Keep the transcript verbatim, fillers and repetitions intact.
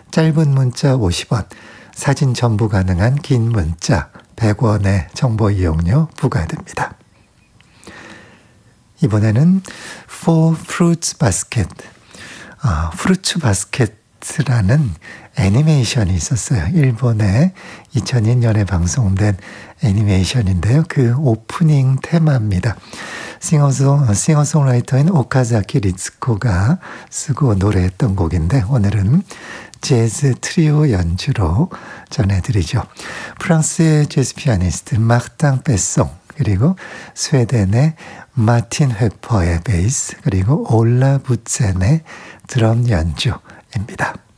짧은 문자 오십 원, 사진 첨부 가능한 긴 문자 백 원의 정보 이용료 부과됩니다. 이번에는 For Fruits Basket, 아, 프루츠 바스켓이라는 애니메이션이 있었어요. 일본의 이천이 년에 방송된 애니메이션인데요. 그 오프닝 테마입니다. 싱어송, 싱어송라이터인 오카자키 리츠코가 쓰고 노래했던 곡인데 오늘은 재즈 트리오 연주로 전해드리죠. 프랑스의 재즈 피아니스트 마르탕 베송, 그리고 스웨덴의 마틴 회퍼의 베이스, 그리고 올라 부첸의 드럼 연주입니다.